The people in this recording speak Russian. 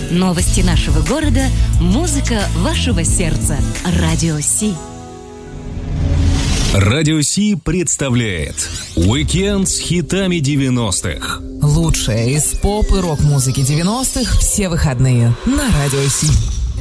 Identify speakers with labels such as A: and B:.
A: Новости нашего города, музыка вашего сердца. Радио Си.
B: Радио Си представляет «Уикенд с хитами 90-х».
C: Лучшее из поп и рок-музыки 90-х все выходные на Радио Си.